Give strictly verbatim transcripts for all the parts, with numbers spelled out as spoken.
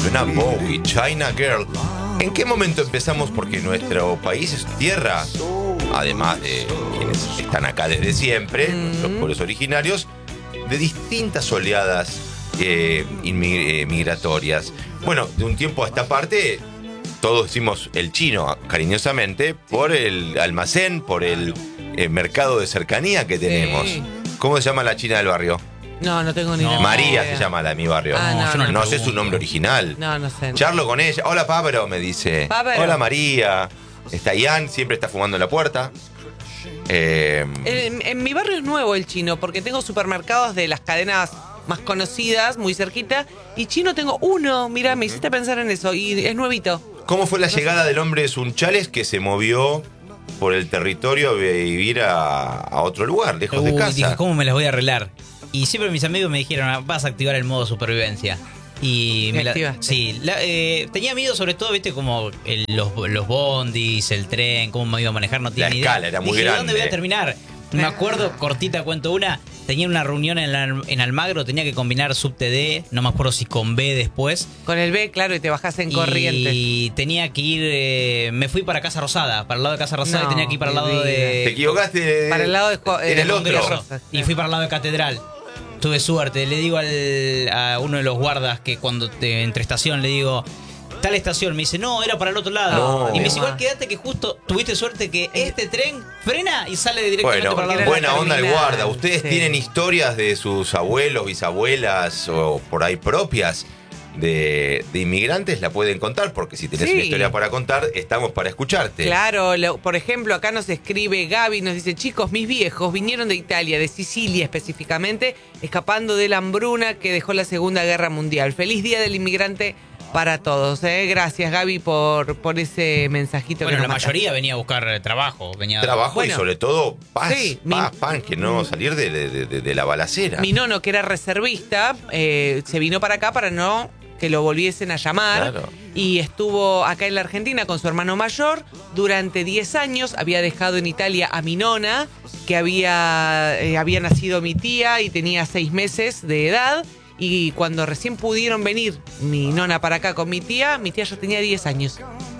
Suena Bowie, China Girl. ¿En qué momento empezamos? Porque nuestro país es tierra, además de quienes están acá desde siempre, mm. los pueblos originarios, de distintas oleadas eh, migratorias. Bueno, de un tiempo a esta parte, todos decimos el chino cariñosamente, por el almacén, por el eh, mercado de cercanía que tenemos. Sí. ¿Cómo se llama la china del barrio? No, no tengo ni idea. No. María se llama la de mi barrio. Ah, no, Yo no, no, no no sé su nombre original. No, no sé. Charlo con ella. Hola, Pablo, me dice. Pablo. Hola, María. Está Ian, siempre está fumando en la puerta. Eh, en, en mi barrio es nuevo el chino, porque tengo supermercados de las cadenas más conocidas, muy cerquita. Y chino tengo uno. Mira, me hiciste pensar en eso. Y es nuevito. ¿Cómo fue la no llegada sé. del hombre de Sunchales que se movió por el territorio a vivir a, a otro lugar, lejos Uy, de casa? Dije, ¿cómo me las voy a arreglar? Y siempre mis amigos me dijeron, vas a activar el modo supervivencia. Y me, me la, sí, la, eh, tenía miedo sobre todo, viste, como el, los, los bondis, el tren, cómo me iba a manejar, no tenía la ni escala idea. era muy Dije, grande. ¿dónde voy a terminar? Me acuerdo, cortita cuento una, tenía una reunión en, la, en Almagro, tenía que combinar subte D, no me acuerdo si con B después. Con el B, claro, y te bajás en y Corrientes. Y tenía que ir, eh, me fui para Casa Rosada, para el lado de Casa Rosada, No, y tenía que ir para el lado vida. de... Te equivocaste. Para el lado de, en de el otro. Congreso. Y fui para el lado de Catedral. Tuve suerte, le digo al, a uno de los guardas que cuando te, entre estación le digo, tal estación, me dice, no, era para el otro lado. No. Y me dice, igual quédate que justo tuviste suerte que este tren frena y sale directamente Bueno, para el lado. buena onda el guarda. ¿Ustedes sí. tienen historias de sus abuelos, bisabuelas o por ahí propias de, de inmigrantes? La pueden contar, porque si tenés Sí. una historia para contar, estamos para escucharte. Claro, lo, por ejemplo, acá nos escribe Gaby, nos dice, chicos, mis viejos vinieron de Italia, de Sicilia específicamente, escapando de la hambruna que dejó la Segunda Guerra Mundial. Feliz Día del Inmigrante para todos, ¿eh? Gracias, Gaby, por, por ese mensajito. Bueno, que la nos mayoría venía a buscar trabajo. Venía Trabajo Bueno, y sobre todo paz, sí, paz, mi- pan, que no salir de, de, de, de la balacera. Mi nono, que era reservista, eh, se vino para acá para no que lo volviesen a llamar. Claro. Y estuvo acá en la Argentina con su hermano mayor durante diez años. Había dejado en Italia a mi nona, que había, eh, había nacido mi tía y tenía seis meses de edad. Y cuando recién pudieron venir mi nona para acá con mi tía, mi tía ya tenía diez años.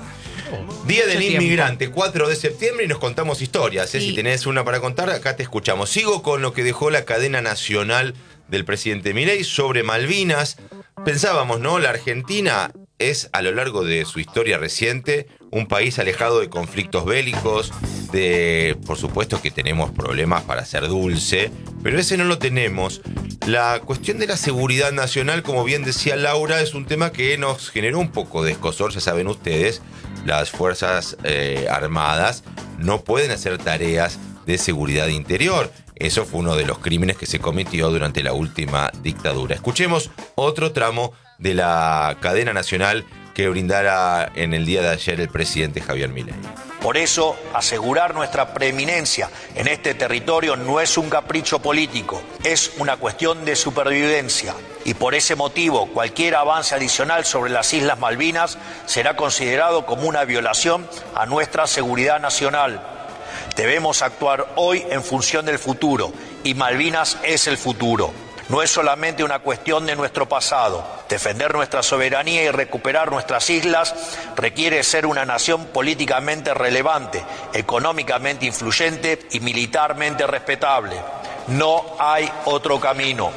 Día Mucho del tiempo. Inmigrante, cuatro de septiembre, y nos contamos historias. ¿eh? Sí. Si tenés una para contar, acá te escuchamos. Sigo con lo que dejó la cadena nacional del presidente Milei sobre Malvinas. Pensábamos, ¿no? La Argentina es, a lo largo de su historia reciente, un país alejado de conflictos bélicos, de, por supuesto que tenemos problemas para ser dulce, pero ese no lo tenemos. La cuestión de la seguridad nacional, como bien decía Laura, es un tema que nos generó un poco de escozor, ya saben ustedes, las Fuerzas eh, Armadas no pueden hacer tareas de seguridad interior. Eso fue uno de los crímenes que se cometió durante la última dictadura. Escuchemos otro tramo de la cadena nacional que brindara en el día de ayer el presidente Javier Milei. Por eso, asegurar nuestra preeminencia en este territorio no es un capricho político, es una cuestión de supervivencia. Y por ese motivo, cualquier avance adicional sobre las Islas Malvinas será considerado como una violación a nuestra seguridad nacional. Debemos actuar hoy en función del futuro, y Malvinas es el futuro. No es solamente una cuestión de nuestro pasado. Defender nuestra soberanía y recuperar nuestras islas requiere ser una nación políticamente relevante, económicamente influyente y militarmente respetable. No hay otro camino.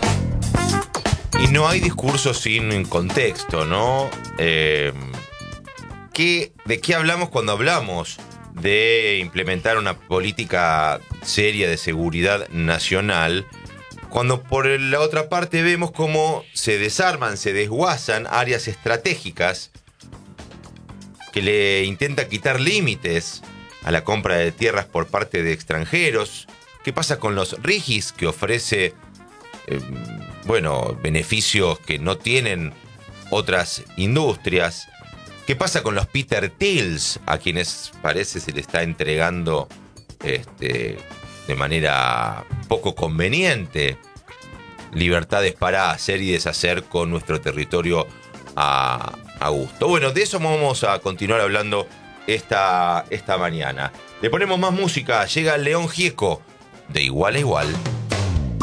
Y no hay discurso sin contexto, ¿no? Eh, ¿qué, ¿De qué hablamos cuando hablamos de implementar una política seria de seguridad nacional? Cuando por la otra parte vemos cómo se desarman, se desguazan áreas estratégicas que le intentan quitar límites a la compra de tierras por parte de extranjeros. ¿Qué pasa con los rigis que ofrece, eh, bueno, beneficios que no tienen otras industrias? ¿Qué pasa con los Peter Tills, a quienes parece se le está entregando este, de manera poco conveniente libertades para hacer y deshacer con nuestro territorio a, a gusto? Bueno, de eso vamos a continuar hablando esta, esta mañana. Le ponemos más música. Llega León Gieco, de Igual a Igual.